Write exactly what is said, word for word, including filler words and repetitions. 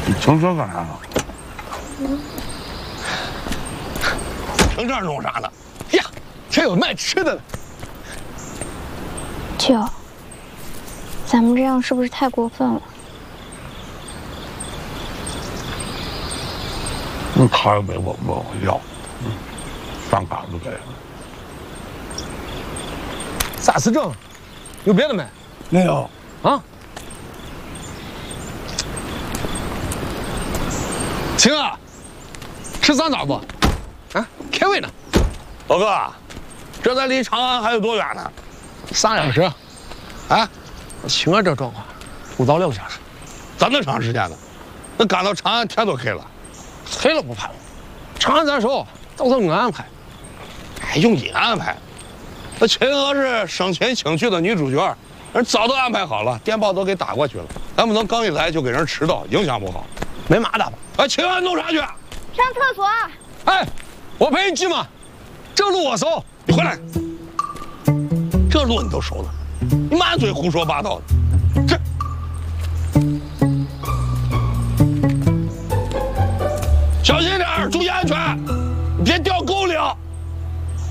你停车干啥呢？ 停这儿弄啥呢？呀，这有卖吃的呢。 舅，咱们这样是不是太过分了？ 那卡也没我问我要，嗯，饭卡就给了。 啥时整？有别的没？ 没有。 啊？晴啊，吃酸枣不？啊，开胃呢。 老哥，这咱离长安还有多远呢？ 仨小时。啊，晴儿这状况，不到六个小时。 咋那长时间呢？那赶到长安天都黑了。 黑了不怕，长安咱熟，到时候我安排。 哎，用你安排？那秦娥是省亲请去的女主角，人早都安排好了，电报都给打过去了。咱不能刚一来就给人迟到，影响不好。 没麻的吧？ 哎，秦娥弄啥去？ 上厕所。 哎，我陪你去嘛。这路我熟， 你回来。这路你都熟了，你满嘴胡说八道的。这。小心点，注意安全，别掉沟